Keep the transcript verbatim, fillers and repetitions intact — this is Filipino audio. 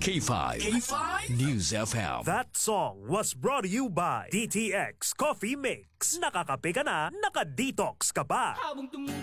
K five. K five News F M. That song was brought to you by D T X Coffee Mix. Nakakape ka na, naka-detox ka pa. Habang tum